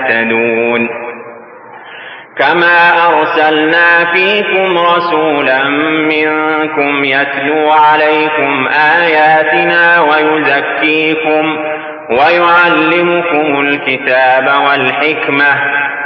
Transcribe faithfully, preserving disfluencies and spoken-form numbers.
يهتدون. كما أرسلنا فيكم رسولا منكم يتلو عليكم آياتنا ويزكيكم ويعلمكم الكتاب والحكمة